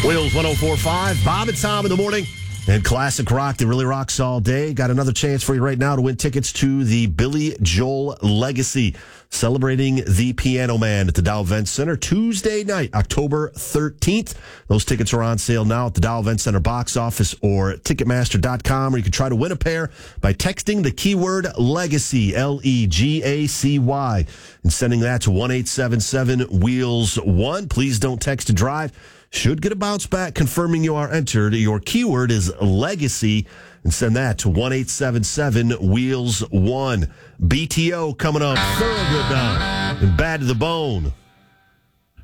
Wheels 104.5, Bob and Tom in the morning. And classic rock that really rocks all day. Got another chance for you right now to win tickets to the Billy Joel Legacy, celebrating the Piano Man at the Dow Event Center Tuesday night, October 13th. Those tickets are on sale now at the Dow Event Center box office or Ticketmaster.com, or you can try to win a pair by texting the keyword Legacy, Legacy, and sending that to 1-877-WHEELS-1. Please don't text to drive. Should get a bounce back confirming you are entered. Your keyword is Legacy, and send that to 1-877-WHEELS-1. BTO coming up, Thorogood now, and Bad to the Bone.